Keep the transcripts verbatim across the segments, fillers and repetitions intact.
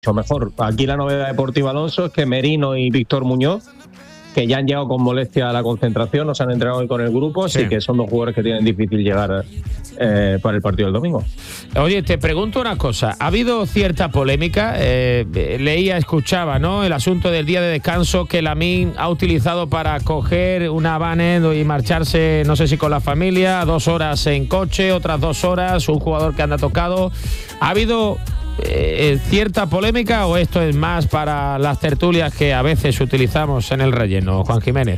mejor. Aquí la novedad deportiva, Alonso, es que Merino y Víctor Muñoz, que ya han llegado con molestia a la concentración, no se han entrenado hoy con el grupo, así sí. que son dos jugadores que tienen difícil llegar eh, para el partido del domingo. Oye, te pregunto una cosa, ha habido cierta polémica, eh, leía, escuchaba, ¿no?, el asunto del día de descanso que Lamine ha utilizado para coger una van y marcharse, no sé si con la familia, dos horas en coche, otras dos horas, un jugador que anda tocado. ¿Ha habido Eh, cierta polémica o esto es más para las tertulias que a veces utilizamos en el relleno, Juan Jiménez?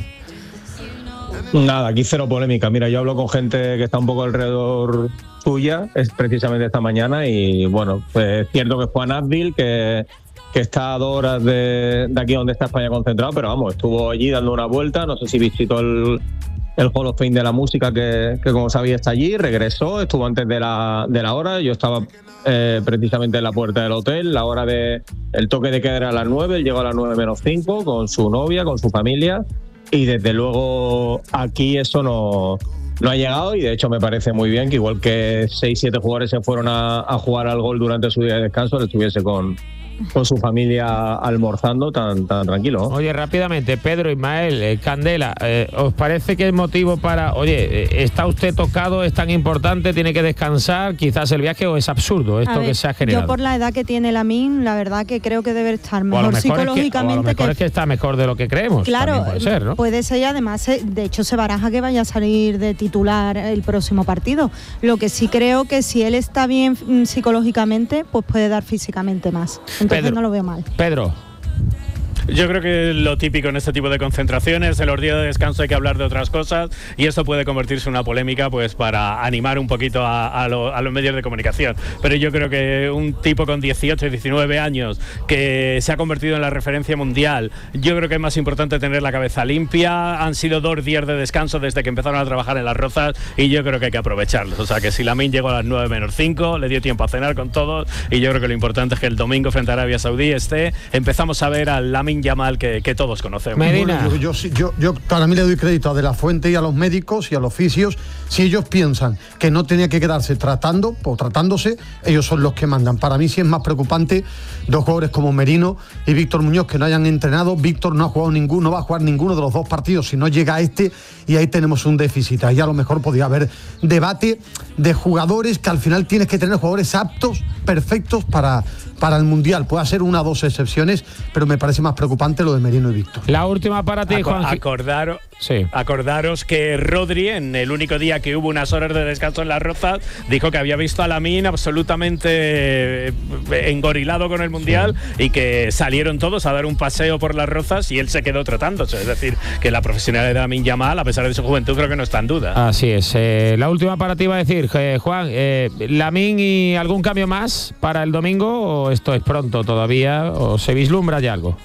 Nada, aquí cero polémica. Mira, yo hablo con gente que está un poco alrededor tuya, es precisamente esta mañana, y bueno, pues es cierto que Juan Abdil, que, que está a dos horas de, de aquí donde está España concentrado, pero vamos, estuvo allí dando una vuelta, no sé si visitó el el Hall of Fame de la música, que, que como sabía está allí, regresó, estuvo antes de la, de la hora, yo estaba eh, precisamente en la puerta del hotel, la hora de el toque de queda era a las nueve, él llegó a las nueve menos cinco con su novia, con su familia, y desde luego aquí eso no, no ha llegado, y de hecho me parece muy bien que igual que seis siete jugadores se fueron a, a jugar al gol durante su día de descanso, él estuviese con con su familia almorzando tan, tan tranquilo, ¿no? Oye, rápidamente, Pedro, Ismael, eh, Candela, eh, ¿os parece que es motivo para, oye, eh, está usted tocado, es tan importante, tiene que descansar, quizás el viaje, o es absurdo esto ver, que se ha generado? Yo por la edad que tiene Lamine, la verdad que creo que debe estar mejor, mejor psicológicamente. Es que, a lo mejor que... es que está mejor de lo que creemos. Claro, puede ser, ¿no? Puede ser, y además, de hecho, se baraja que vaya a salir de titular el próximo partido. Lo que sí creo que si él está bien psicológicamente, pues puede dar físicamente más. Entonces Pedro. No lo veo mal. Pedro. Yo creo que lo típico en este tipo de concentraciones, en los días de descanso hay que hablar de otras cosas, y esto puede convertirse en una polémica pues para animar un poquito a, a, lo, a los medios de comunicación. Pero yo creo que un tipo con dieciocho, diecinueve años que se ha convertido en la referencia mundial, yo creo que es más importante tener la cabeza limpia. Han sido dos días de descanso desde que empezaron a trabajar en Las Rozas, y yo creo que hay que aprovecharlos. O sea que si Lamine llegó a las nueve menos cinco, le dio tiempo a cenar con todos, y yo creo que lo importante es que el domingo frente a Arabia Saudí esté, empezamos a ver al Lamine Yamal que, que todos conocemos. Medina. Bueno, yo, yo, yo, yo para mí le doy crédito a De La Fuente y a los médicos y a los fisios. Si ellos piensan que no tenía que quedarse tratando o tratándose, ellos son los que mandan. Para mí sí es más preocupante dos jugadores como Merino y Víctor Muñoz que no hayan entrenado. Víctor no ha jugado ninguno, no va a jugar ninguno de los dos partidos si no llega a este, y ahí tenemos un déficit. Ahí a lo mejor podría haber debate de jugadores, que al final tienes que tener jugadores aptos, perfectos para, para el Mundial. Puede ser una o dos excepciones, pero me parece más preocupante lo de Merino y Víctor. La última para ti, Juan. Acordar, sí. Acordaros que Rodri, en el único día que hubo unas horas de descanso en Las Rozas, dijo que había visto a Lamine absolutamente engorilado con el Mundial, sí. y que salieron todos a dar un paseo por Las Rozas y él se quedó tratándose. Es decir, que la profesionalidad de Lamine Yamal, a pesar de su juventud, creo que no está en duda. Así es. Eh, la última para ti iba a decir, eh, Juan, eh, Lamine, ¿y algún cambio más para el domingo, o esto es pronto todavía, o se vislumbra ya algo?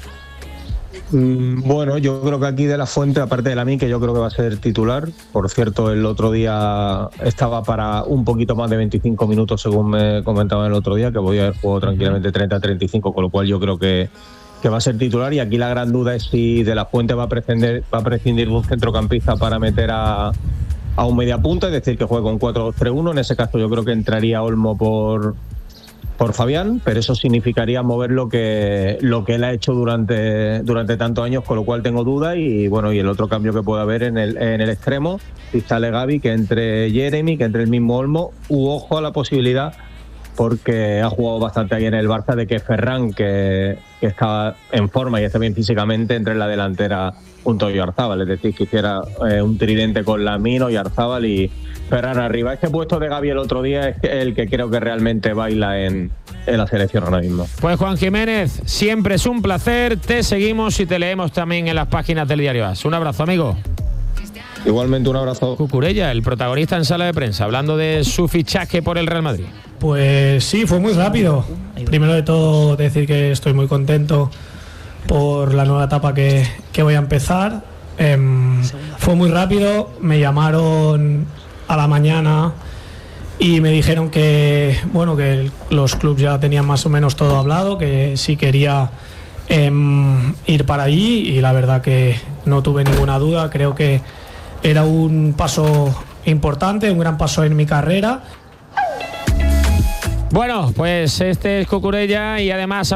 Bueno, yo creo que aquí De La Fuente, aparte de Lamine, que yo creo que va a ser titular. Por cierto, el otro día estaba para un poquito más de veinticinco minutos, según me comentaban el otro día, que podía haber jugado tranquilamente treinta a treinta y cinco, con lo cual yo creo que, que va a ser titular. Y aquí la gran duda es si De La Fuente va a prescindir, va a prescindir de un centrocampista para meter a, a un mediapunta, es decir, que juegue con cuatro dos tres uno. En ese caso yo creo que entraría Olmo por... por Fabián, pero eso significaría mover lo que lo que él ha hecho durante durante tantos años, con lo cual tengo dudas. Y bueno, y el otro cambio que puede haber en el en el extremo, si sale Gavi, que entre Jeremy, que entre el mismo Olmo, u ojo a la posibilidad, porque ha jugado bastante ahí en el Barça, de que Ferran, que, que está en forma y está bien físicamente, entre en la delantera junto a Oyarzábal, es decir, que hiciera eh, un tridente con Lamine, Oyarzábal y Ferran arriba. Este puesto de Gavi el otro día es el que creo que realmente baila en, en la selección ahora mismo. Pues Juan Jiménez, siempre es un placer, te seguimos y te leemos también en las páginas del Diario As. Un abrazo, amigo. Igualmente, un abrazo. Cucurella, el protagonista en sala de prensa, hablando de su fichaje por el Real Madrid. Pues sí, fue muy rápido. Primero de todo, decir que estoy muy contento por la nueva etapa que, que voy a empezar. Eh, fue muy rápido, me llamaron a la mañana y me dijeron que, bueno, que el, los clubes ya tenían más o menos todo hablado, que sí quería eh, ir para allí, y la verdad que no tuve ninguna duda. Creo que era un paso importante, un gran paso en mi carrera. Bueno, pues este es Cucurella y además